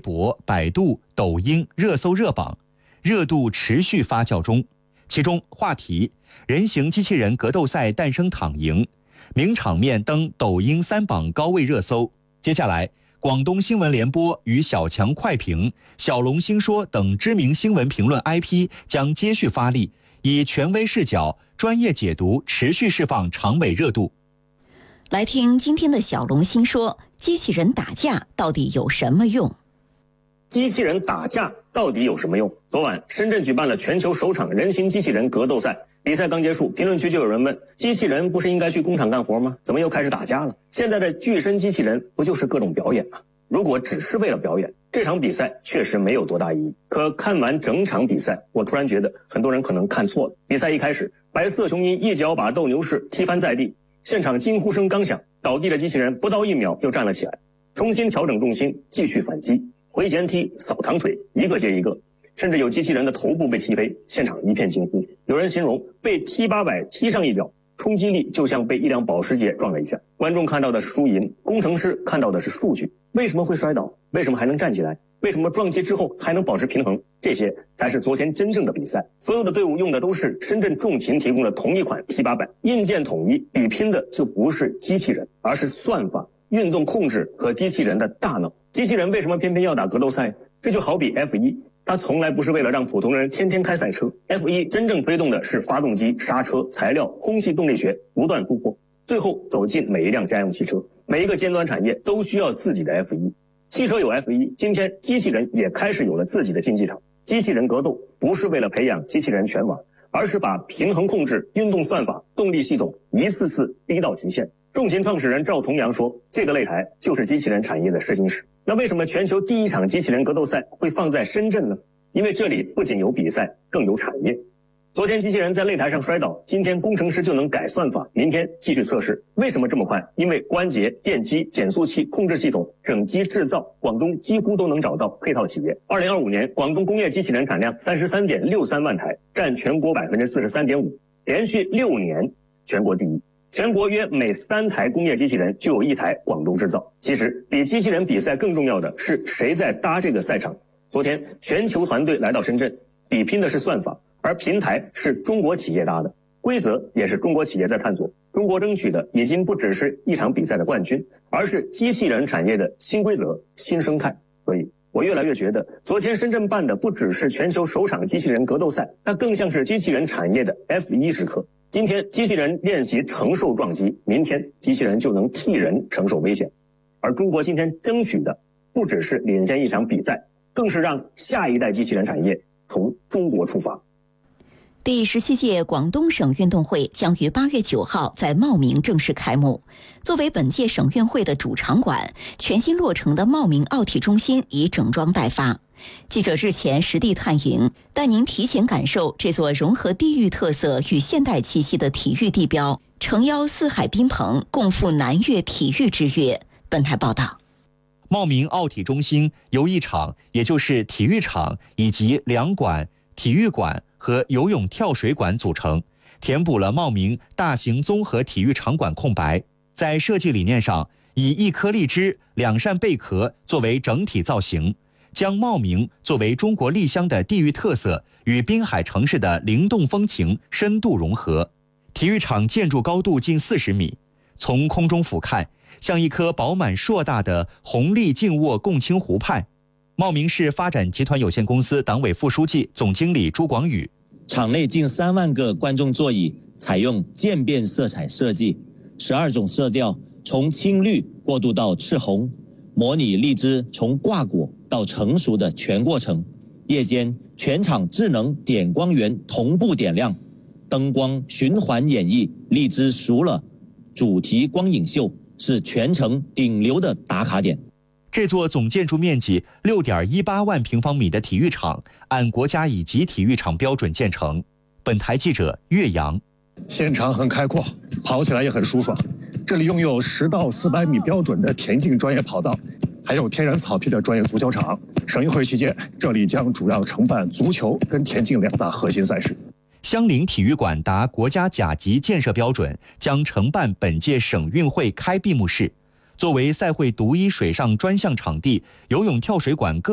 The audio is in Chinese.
博、百度、抖音热搜热榜，热度持续发酵中。其中话题人形机器人格斗赛诞生躺赢，名场面登抖音3榜高位热搜。接下来，广东新闻联播与小强快评、小龙新说等知名新闻评论 IP 将接续发力，以权威视角、专业解读持续释放长尾热度。 来听今天的小龙新说，机器人打架到底有什么用？ 机器人打架到底有什么用？昨晚，深圳举办了全球首场人形机器人格斗赛。比赛刚结束，评论区就有人问：机器人不是应该去工厂干活吗？怎么又开始打架了？现在的巨身机器人不就是各种表演吗？如果只是为了表演，这场比赛确实没有多大意义。可看完整场比赛，我突然觉得很多人可能看错了。比赛一开始，白色雄鹰一脚把斗牛士踢翻在地，现场惊呼声刚响，倒地的机器人不到1秒又站了起来，重新调整重心，继续反击。回旋踢、扫堂腿，一个接一个，甚至有机器人的头部被踢飞，现场一片惊呼。有人形容被 T800 踢上一脚，冲击力就像被一辆保时捷撞了一下。观众看到的是输赢，工程师看到的是数据。为什么会摔倒？为什么还能站起来？为什么撞击之后还能保持平衡？这些才是昨天真正的比赛。所有的队伍用的都是深圳重禽提供的同一款 T800， 硬件统一，比拼的就不是机器人，而是算法、运动控制和机器人的大脑。机器人为什么偏偏要打格斗赛？这就好比 F1， 它从来不是为了让普通人天天开赛车。F1 真正推动的是发动机、刹车、材料、空气动力学不断突破，最后走进每一辆家用汽车。每一个尖端产业都需要自己的 F1。汽车有 F1， 今天机器人也开始有了自己的竞技场。机器人格斗不是为了培养机器人拳王，而是把平衡控制、运动算法、动力系统一次次逼到极限。重禽创始人赵同阳说，这个擂台就是机器人产业的试金石。那为什么全球第一场机器人格斗赛会放在深圳呢？因为这里不仅有比赛，更有产业。昨天机器人在擂台上摔倒，今天工程师就能改算法，明天继续测试。为什么这么快？因为关节、电机、减速器、控制系统、整机制造，广东几乎都能找到配套企业。2025年，广东工业机器人产量 33.63 万台，占全国 43.5%， 连续6年全国第一。全国约每3台工业机器人就有1台广东制造。其实比机器人比赛更重要的是谁在搭这个赛场。昨天全球团队来到深圳，比拼的是算法，而平台是中国企业搭的，规则也是中国企业在探索。中国争取的已经不只是一场比赛的冠军，而是机器人产业的新规则、新生态。所以我越来越觉得，昨天深圳办的不只是全球首场机器人格斗赛，它更像是机器人产业的 F1 时刻。今天机器人练习承受撞击，明天机器人就能替人承受危险。而中国今天争取的不只是领先一场比赛，更是让下一代机器人产业从中国出发。 第17届广东省运动会将于8月9号在茂名正式开幕。作为本届省运会的主场馆，全新落成的茂名奥体中心已整装待发。记者日前实地探营，带您提前感受这座融合地域特色与现代气息的体育地标，诚邀四海宾朋，共赴南粤体育之约。本台报道。 茂名奥体中心由一场，也就是体育场以及2馆、体育馆和游泳跳水馆组成，填补了茂名大型综合体育场馆空白。在设计理念上，以1颗荔枝、2扇贝壳作为整体造型，将茂名作为中国丽乡的地域特色与滨海城市的灵动风情深度融合。体育场建筑高度近40米，从空中俯瞰，像一颗饱满硕大的红利静卧共青湖畔。茂名市发展集团有限公司党委副书记、总经理朱广宇： 场内近3万个观众座椅采用渐变色彩设计，12种色调从青绿过渡到赤红，模拟荔枝从挂果到成熟的全过程。夜间全场智能点光源同步点亮，灯光循环演绎荔枝熟了主题光影秀，是全城顶流的打卡点。 这座总建筑面积 6.18 万平方米的体育场按国家乙级体育场标准建成。本台记者岳阳。 现场很开阔，跑起来也很舒爽。这里拥有10到400米标准的田径专业跑道，还有天然草皮的专业足球场。省运会期间，这里将主要承办足球跟田径2大核心赛事。 香菱体育馆达国家甲级建设标准，将承办本届省运会开闭幕式。作为赛会独一水上专项场地，游泳跳水馆各